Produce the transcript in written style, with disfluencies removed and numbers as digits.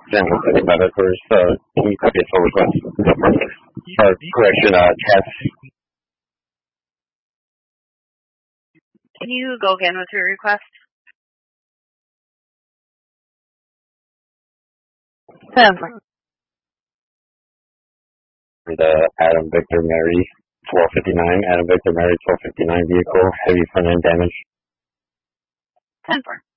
General City Medical, can you copy a full request? Or correction, test. Can you go again with your request? The Adam Victor Mary 1259, Adam Victor Mary 1259 vehicle, heavy front end damage. 10-4.